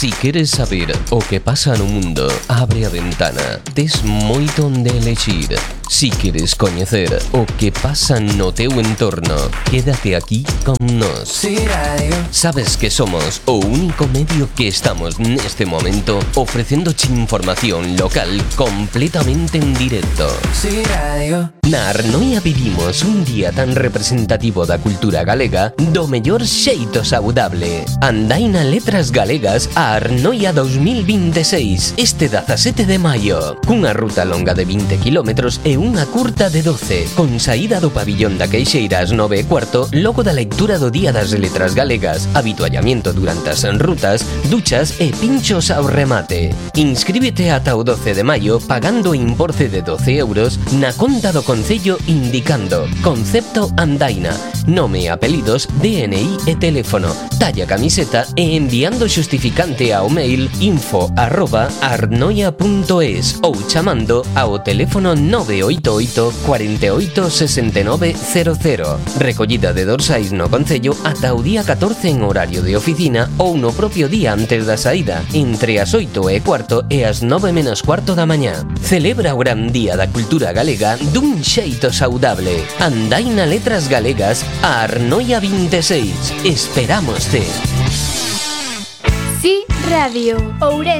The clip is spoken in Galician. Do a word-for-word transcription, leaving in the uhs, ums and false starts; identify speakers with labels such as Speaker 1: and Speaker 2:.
Speaker 1: Si queres saber o que pasa no mundo, abre a ventana. Tes moito onde elexir. Si queres coñecer o que pasa no teu entorno, quédate aquí con nós.
Speaker 2: Si Radio.
Speaker 1: Sabes que somos o único medio que estamos neste momento ofrecéndoche información local completamente en directo.
Speaker 2: Si Radio.
Speaker 1: Na Arnoia vivimos un día tan representativo da cultura galega do mellor xeito saudable. Andaina Letras Galegas a Arnoia dos mil vinte e seis, este dezasete de maio, cunha ruta longa de vinte kilómetros e unha curta de doce, con saída do pabillón da Queixeira ás nove e cuarto, logo da lectura do Día das Letras Galegas, habituallamiento durante as rutas, duchas e pinchos ao remate. Inscríbete ata o doce de maio pagando o importe de doce euros na conta do Concello indicando Concepto Andaina, nome e apelidos, D N I e teléfono, talla camiseta e enviando xustificante ao mail info arroba arnoia punto es ou chamando ao teléfono nove oito oito, cuarenta e oito, sesenta e nove cero cero. Recollida de dorsais no Concello ata o día catorce en horario de oficina ou no propio día antes da saída, entre as oito e cuarto e as nove menos cuarto da mañá. Celebra o gran Día da Cultura Galega dun xeito saudable. Andaina Letras Galegas a Arnoia vinte e seis. Esperámoste.
Speaker 3: Si Radio. Ourense.